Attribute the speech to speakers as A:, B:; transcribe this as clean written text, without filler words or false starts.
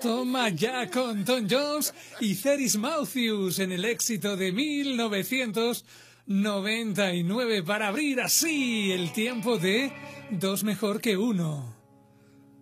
A: Toma ya con Tom Jones y Cerys Matthews en el éxito de 1999 para abrir así el tiempo de Dos mejor que uno.